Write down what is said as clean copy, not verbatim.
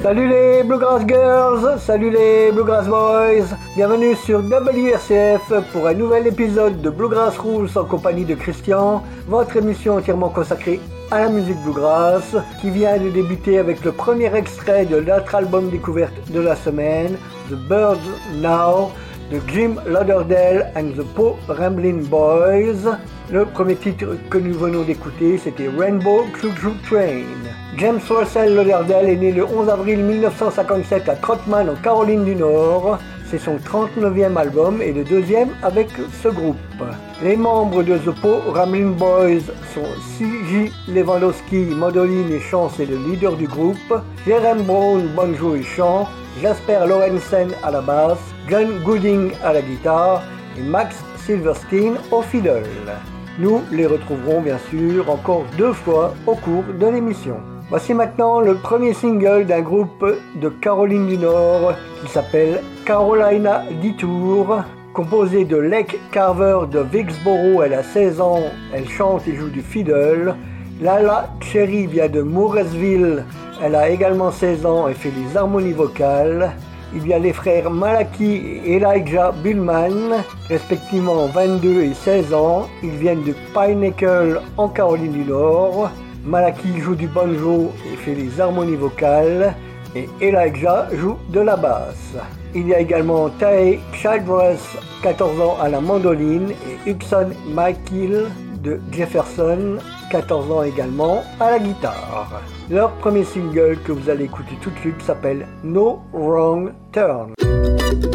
Salut les Bluegrass Girls, salut les Bluegrass Boys, bienvenue sur WRCF pour un nouvel épisode de Bluegrass Rules en compagnie de Christian, votre émission entièrement consacrée à la musique Bluegrass, qui vient de débuter avec le premier extrait de notre album découverte de la semaine, The Birds Now, de Jim Lauderdale and the Po Ramblin' Boys. Le premier titre que nous venons d'écouter, c'était Rainbow Choo Choo Train. James Russell Lauderdale est né le 11 avril 1957 à Trotman en Caroline du Nord. C'est son 39e album et le deuxième avec ce groupe. Les membres de The Po Ramblin' Boys sont C.J. Lewandowski, mandoline et chant, c'est le leader du groupe, Jeremy Brown, banjo et chant, Jasper Lorenzen à la basse, John Gooding à la guitare et Max Silverstein au fiddle. Nous les retrouverons bien sûr encore 2 fois au cours de l'émission. Voici maintenant le premier single d'un groupe de Caroline du Nord qui s'appelle Carolina Detour, composé de Lake Carver de Vicksboro. Elle a 16 ans, elle chante et joue du fiddle. Lala Cherry vient de Mooresville, elle a également 16 ans et fait les harmonies vocales. Il y a les frères Malachi et Elijah Bullman, respectivement 22 et 16 ans. Ils viennent de Pinnacle en Caroline du Nord. Malachi joue du banjo et fait les harmonies vocales, et Elijah joue de la basse. Il y a également Tae Childress, 14 ans à la mandoline, et Hudson Michael de Jefferson, 14 ans également à la guitare. Leur premier single que vous allez écouter tout de suite s'appelle No Wrong Turn.